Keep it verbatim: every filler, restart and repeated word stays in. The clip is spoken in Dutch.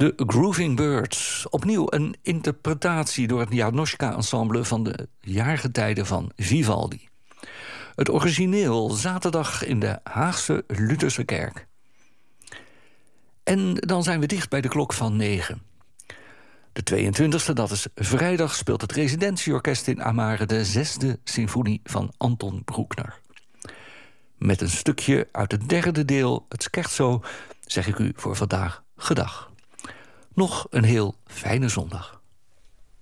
De Grooving Birds. Opnieuw een interpretatie door het Janoschka-ensemble van de jaargetijden van Vivaldi. Het origineel zaterdag in de Haagse Lutherse Kerk. En dan zijn we dicht bij de klok van negen. De tweeëntwintigste, dat is vrijdag, speelt het Residentieorkest in Amare de zesde symfonie van Anton Bruckner. Met een stukje uit het derde deel, het scherzo, zeg ik u voor vandaag gedag. Nog een heel fijne zondag.